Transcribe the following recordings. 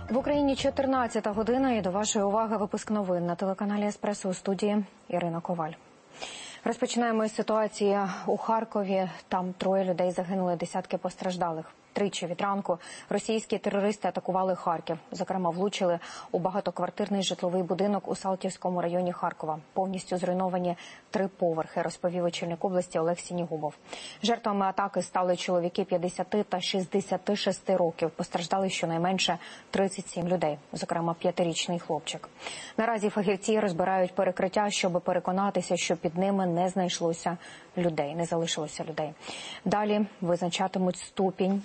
В Україні 14-та година і до вашої уваги випуск новин на телеканалі «Еспресо», у студії Ірина Коваль. Розпочинаємо із ситуації у Харкові. Там 3 людей загинули, десятки постраждалих. Тричі від ранку російські терористи атакували Харків. Зокрема, влучили у багатоквартирний житловий будинок у Салтівському районі Харкова. Повністю зруйновані 3 поверхи, розповів очільник області Олег Сінігубов. Жертвами атаки стали чоловіки 50 та 66 років. Постраждали щонайменше 37 людей, зокрема 5-річний хлопчик. Наразі фахівці розбирають перекриття, щоб переконатися, що під ними не залишилося людей. Далі визначатимуть ступінь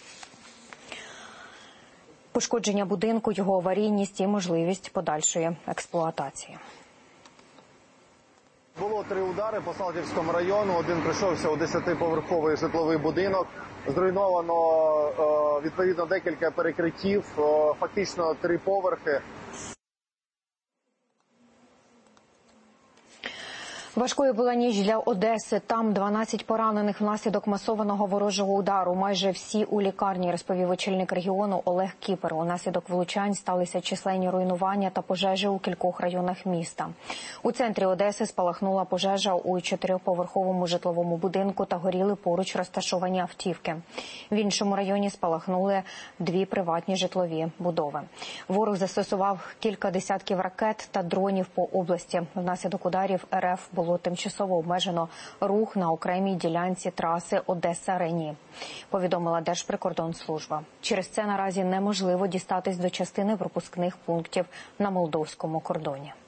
пошкодження будинку, його аварійність і можливість подальшої експлуатації. Було 3 удари по Салтівському району. Один прийшовся у 10-поверховий житловий будинок. Зруйновано, відповідно, декілька перекриттів, фактично 3 поверхи. Важкою була ніч для Одеси. Там 12 поранених внаслідок масованого ворожого удару. Майже всі у лікарні, розповів очільник регіону Олег Кіпер. Унаслідок влучань сталися численні руйнування та пожежі у кількох районах міста. У центрі Одеси спалахнула пожежа у 4-поверховому житловому будинку та горіли поруч розташовані автівки. В іншому районі спалахнули 2 приватні житлові будови. Ворог застосував кілька десятків ракет та дронів по області. Внаслідок ударів РФ було тимчасово обмежено рух на окремій ділянці траси Одеса-Рені, повідомила Держприкордонслужба. Через це наразі неможливо дістатись до частини пропускних пунктів на молдовському кордоні.